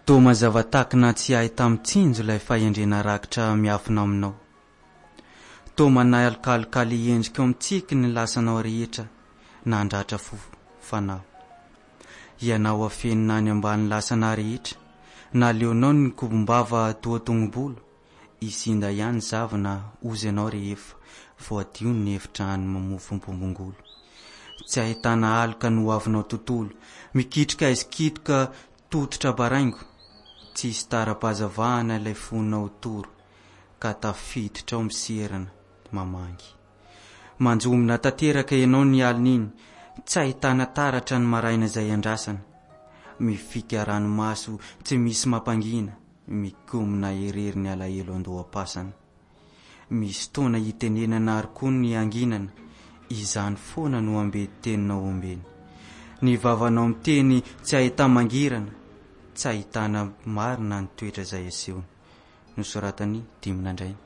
toa mazava takina tsy ahy tamin'ny tsinjo ilay fahendrena rakitra miafina aminao. Toa manalkalikaly endrika eo amintsiky ny lasanao rehetra nandratra fanahy. Ianao afenina any ambany lasana rehetra, na leonao ny kobombava toa-tongombolo, isinda ihany zavana ozy ianao rehefa voadio ny hevitra any mamofompom-bongolo. Tsy ahitana aloka no avinao tontolo, mikitrika isikitoka tototra baraingo, tsy hisy tara-pazavahana ilay fonao toro, ka tafiditra ao miserana mamangy. Manjomina tanteraka ianao ny alin'iny, tsy ahitana taratra ny maraina izay andrasana. Mifika ranomaso tsy misy mampangina, mikomina erery ny alahelo andoham-pasana. Misy tona hitenenana ary koa ny anginana, izany foana no ambe teninao ombeny. Ny vavanao miteny tsy ahita mangirana, tsy ahitana marina ny toetra izay asehony. Nosoratany Dimy Nandraina.